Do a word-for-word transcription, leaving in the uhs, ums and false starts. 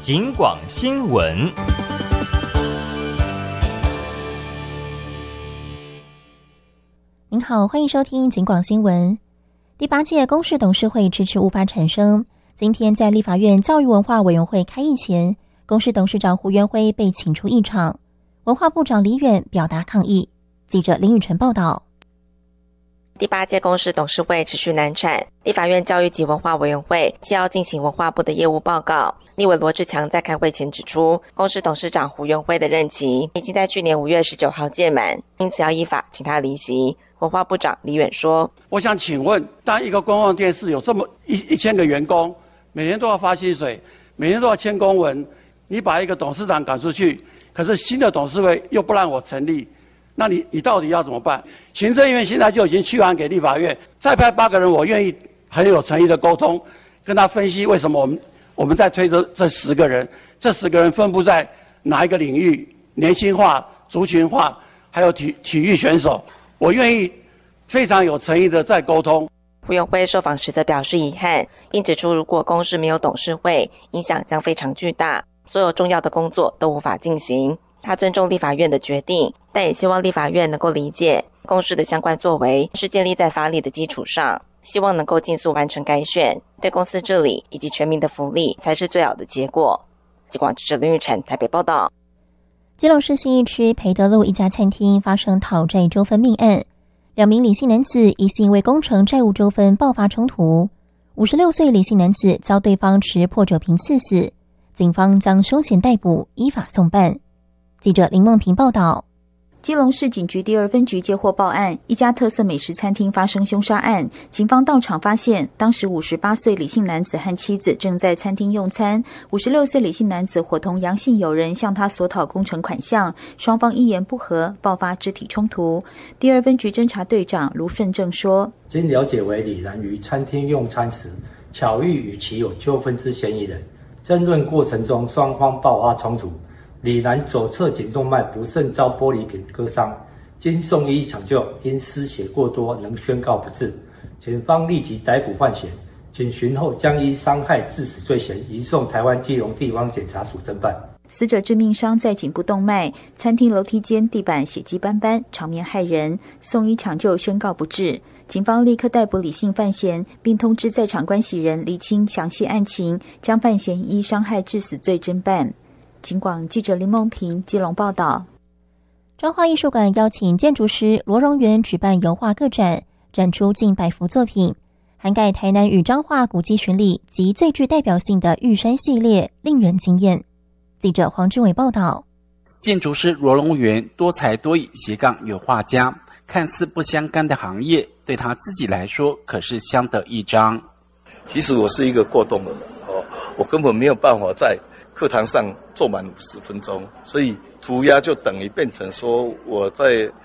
警广新闻。 您好，欢迎收听警广新闻。第八届公视董事会迟迟无法产生，今天在立法院教育文化委员会开议前，公视董事长胡元辉被请出议场，文化部长李远表达抗议。记者林宇晨报道。 第八届公视董事会持续难产，立法院教育及文化委员会既要进行文化部的业务报告，立委罗志强在开会前指出，公视董事长胡元辉的任期已经在去年五月十九号届满，因此要依法请他离席。文化部长李远说：“ 我想请问，当一个公共电视有这么一一千个员工，每年都要发薪水，每年都要签公文，你把一个董事长赶出去，可是新的董事会又不让我成立。”那你你到底要怎么办？行政院现在就已经去函给立法院，再派八个人，我愿意很有诚意的沟通，跟他分析为什么我们我们在推这这十个人，这十个人分布在哪一个领域，年轻化、族群化，还有体体育选手，我愿意非常有诚意的再沟通。 胡元辉受访时则表示遗憾，并指出如果公视没有董事会，影响将非常巨大，所有重要的工作都无法进行。他尊重立法院的决定，但也希望立法院能够理解公视的相关作为是建立在法理的基础上，希望能够尽速完成改选，对公司治理以及全民的福利才是最好的结果。警广记者林玉宸台北报道。 基隆市信义区培德路一家餐厅发生讨债纠纷命案，两名李姓男子疑似因为工程债务纠纷爆发冲突，五十六岁李姓男子遭对方持破酒瓶刺死，警方将凶嫌逮捕，依法送办。记者林梦平报道。 基隆市警局第二分局接获报案，一家特色美食餐厅发生凶杀案。警方到场发现，当时五十八岁李姓男子和妻子正在餐厅用餐，五十六岁李姓男子伙同杨姓友人向他索讨工程款项，双方一言不合，爆发肢体冲突。第二分局侦查队长卢顺正说：“ 经了解为李然于餐厅用餐时，巧遇与其有纠纷之嫌疑人，争论过程中双方爆发冲突。”李然左侧颈动脉不慎遭玻璃瓶割伤，经送医抢救，因失血过多，仍宣告不治。警方立即逮捕犯嫌，警询后将依伤害致死罪嫌移送台湾基隆地方检察署侦办。 死者致命伤在颈部动脉，餐厅楼梯间地板血迹斑斑，场面骇人，送医抢救宣告不治。警方立刻逮捕李姓犯嫌，并通知在场关系人厘清详细案情，将犯嫌依伤害致死罪侦办。警广记者林梦平基隆报道。 彰化艺术馆邀请建筑师罗荣元举办油画个展，展出近百幅作品，涵盖台南与彰化古迹巡礼及最具代表性的玉山系列，令人惊艳。记者黄志伟报道。 建筑师罗荣元多才多艺斜杠油画家，看似不相干的行业，对他自己来说可是相得益彰。 其实我是一个过动儿，哦，我根本没有办法在课堂上坐满五十分钟，所以涂鸦就等于变成说我在